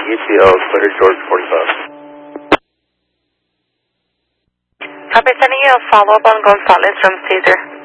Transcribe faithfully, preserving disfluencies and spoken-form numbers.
E T L, clear George forty-five. Copy, sending you a follow-up on Gonzalez from Caesar.